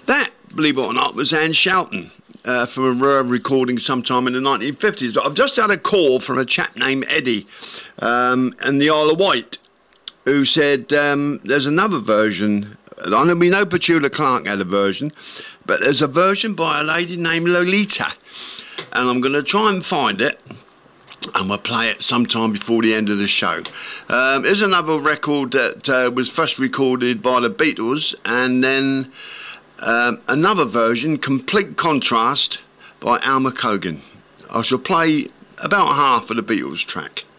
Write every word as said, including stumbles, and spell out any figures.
That, believe it or not, was Anne Shelton. Uh, from a rare recording sometime in the nineteen fifties. But I've just had a call from a chap named Eddie um, in the Isle of Wight, who said um, there's another version. I know we know Petula Clark had a version, but there's a version by a lady named Lolita. And I'm going to try and find it, and we'll play it sometime before the end of the show. Um, there's another record that uh, was first recorded by the Beatles, and then Um, another version, Complete Contrast, by Al McCogan. I shall play about half of the Beatles track.